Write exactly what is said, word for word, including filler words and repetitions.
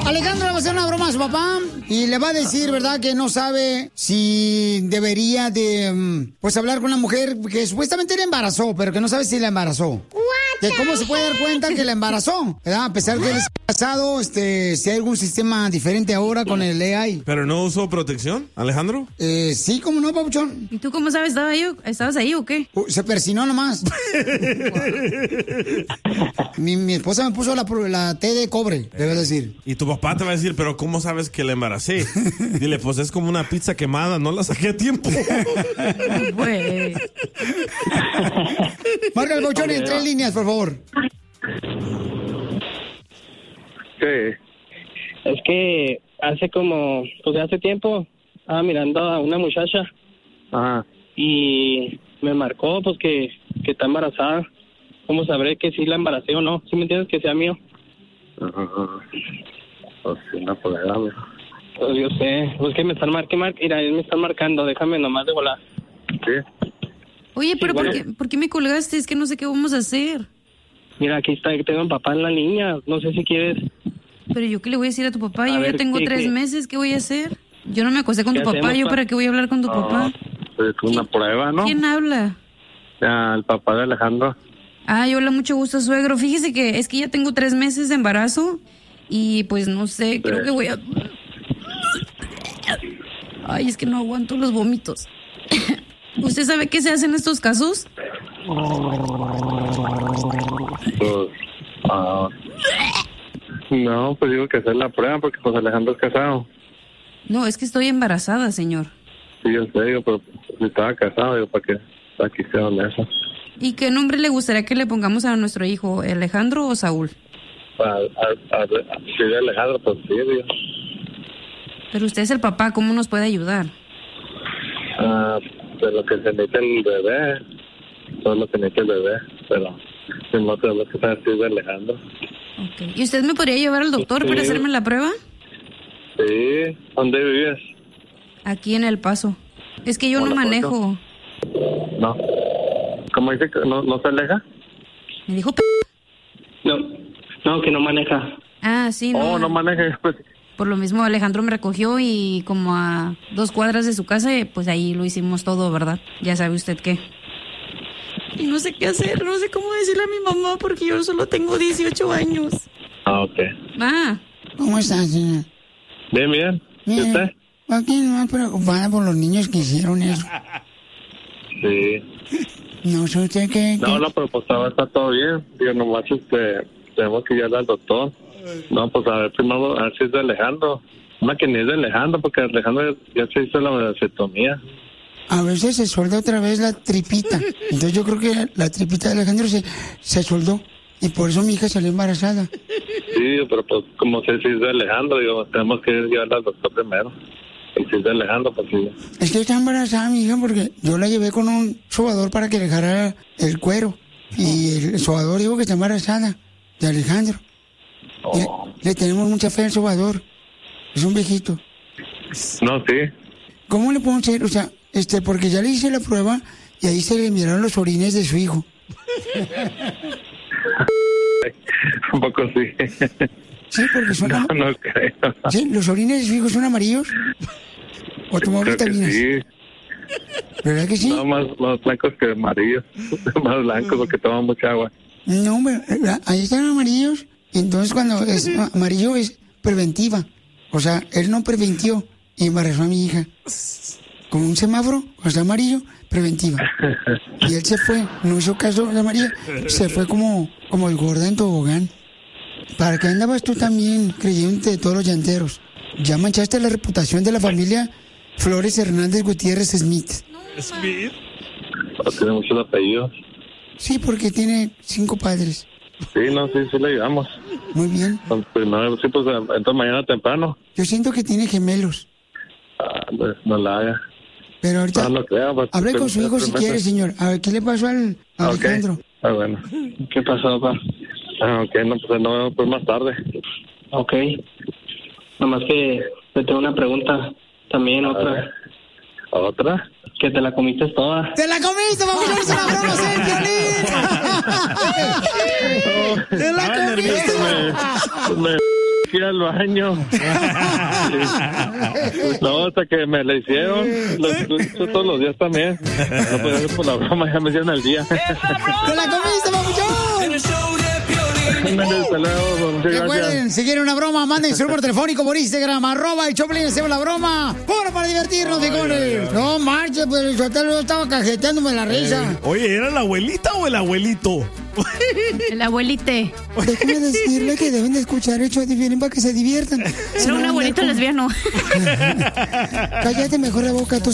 Alejandro le va a hacer una broma a su papá y le va a decir, ¿verdad?, que no sabe si debería de, pues, hablar con una mujer que supuestamente la embarazó, pero que no sabe si la embarazó. Que cómo se puede dar cuenta que la embarazó, ¿verdad? A pesar de que él es casado, este, si hay algún sistema diferente ahora con el A I. ¿Pero no usó protección, Alejandro? Eh, sí, ¿cómo no, papuchón? ¿Y tú cómo sabes? ¿Estaba ahí, ¿Estabas ahí o qué? Uh, se persinó nomás. mi, mi esposa me puso la, la T de cobre, debes decir. Y tu papá te va a decir, pero ¿cómo sabes que la embaracé? Dile, pues es como una pizza quemada, no la saqué a tiempo. Güey. Marca el bochón en tres líneas, por favor. Sí. Es que hace como, pues hace tiempo, estaba mirando a una muchacha. Ajá. Y me marcó, pues, que, que está embarazada. ¿Cómo sabré que sí la embaracé o no? ¿Sí me entiendes? Que sea mío. Ajá. Pues sí, no puedo hablar. Pues yo sé. Pues que me están marcando. Mira, me están marcando. Déjame nomás de volar. Sí. Oye, pero Sí, ¿por, bueno. qué, ¿por qué me colgaste? Es que no sé qué vamos a hacer. Mira, aquí está, tengo a mi papá en la línea. No sé si quieres. Pero yo qué le voy a decir a tu papá, A yo ver, ya tengo ¿qué- tres qué? meses, ¿qué voy a hacer? Yo no me acosté con ¿Qué tu papá, hacemos, yo pa? para qué voy a hablar con tu papá. Pues es una prueba, ¿no? ¿Quién habla? Ya, el papá de Alejandro. Ay, hola, mucho gusto, suegro. Fíjese que es que ya tengo tres meses de embarazo y pues no sé, creo que voy a... Ay, es que no aguanto los vómitos. ¿Usted sabe qué se hace en estos casos? Pues, ah, no, pues digo que hacer la prueba porque pues Alejandro es casado. No, es que estoy embarazada, señor. Sí, yo sé, digo, pero si estaba casado, digo, para que aquí sea eso. ¿Y qué nombre le gustaría que le pongamos a nuestro hijo, Alejandro o Saúl? A, a, a, a, si de Alejandro, pues sí, digo. Pero usted es el papá, ¿cómo nos puede ayudar? Ah, de lo que se necesita el bebé, todo lo que necesita el bebé, pero si no tenemos que saber si es de Alejandro. Okay. ¿Y usted me podría llevar al doctor Sí. para hacerme la prueba? Sí, ¿dónde vives? Aquí en El Paso. Es que yo no Hola, manejo. No. ¿Cómo dice que no, no se aleja? Me dijo p... No, no, que no maneja. Ah, sí, no. Oh, no maneje. Pues, Por lo mismo Alejandro me recogió y como a dos cuadras de su casa, pues ahí lo hicimos todo, ¿verdad? Ya sabe usted qué. Y no sé qué hacer, no sé cómo decirle a mi mamá porque yo solo tengo dieciocho años. ah, ok. Ma, ¿Cómo estás, señor? Bien, bien. ¿Y Bien. usted? Aquí más preocupada por los niños que hicieron eso. Sí. No sé usted qué... No, no, pero pues ahora está todo bien. Digo, nomás este, tenemos que ir al doctor. No, pues a ver, primero a ver si es de Alejandro. Una que ni es de Alejandro, porque Alejandro ya se hizo la vasectomía. A veces se suelda otra vez la tripita. Entonces yo creo que la tripita de Alejandro se, se soldó. Y por eso mi hija salió embarazada. Sí, pero pues como sé si es de Alejandro, digo, tenemos que llevarla al doctor primero. Y si es de Alejandro, pues sí. Es que está embarazada mi hija porque yo la llevé con un sobador para que le dejara el cuero. Y el sobador dijo que está embarazada de Alejandro. Oh. Le, le tenemos mucha fe al sobador. Es un viejito. No, sí. ¿Cómo le podemos hacer? O sea, este, porque ya le hice la prueba y ahí se le miraron los orines de su hijo. Un poco sí. Sí, porque son... No, am- no creo. ¿Sí? ¿Los orines de su hijo son amarillos? ¿O tomó Creo que vitaminas? sí. ¿Verdad que sí? No, más, más blancos que amarillos. Más blancos porque toman mucha agua. No, hombre, ahí están amarillos. Entonces cuando es amarillo es preventiva. O sea, él no preventió y embarazó a mi hija. Con un semáforo, cuando está amarillo, preventiva. Y él se fue, no hizo caso de María, se fue como, como el gorda en tobogán. ¿Para qué andabas tú también creyéndote de todos los llanteros? Ya manchaste la reputación de la familia Flores Hernández Gutiérrez Smith. ¿Smith? No tiene muchos apellidos. Sí, porque tiene cinco padres. Sí, no, sí, sí le ayudamos. Muy bien. Entonces, no, sí, pues entonces mañana temprano. Yo siento que tiene gemelos. Ah, pues, no la haga. Pero ahorita... No, no creo. Pues, Hable con su hijo si primero. quiere, señor. A ver, ¿qué le pasó al a Ok. Alejandro? Ah, bueno. ¿Qué pasó, papá? Ah, ok, no, pues no, pues más tarde. Ok. Nomás que te tengo una pregunta. También A otra. ver. ¿Otra? Que te la comiste toda. ¡Te la comiste, vamos a hacer una broma, ¿sí, Piolín? ¡Te la Ah, nervioso, comiste! Me- que ir al baño. No, hasta que me la hicieron. Lo escucho todos los días también. No puedo hacer por la broma, ya me hicieron el día. ¡Te la comiste, papuchón! Recuerden, si quieren una broma, manden su número telefónico por Instagram, arroba el Choplin, hacemos la broma. ¡Pura para divertirnos, bigones! No marche, pero el Sotelo estaba cajeteándome la risa. Eh, oye, ¿era la abuelita o el abuelito? El abuelite. Déjame decirle que deben de escuchar el show de Piolín para que se diviertan. Era un abuelito lesbiano. Cállate mejor la boca, tú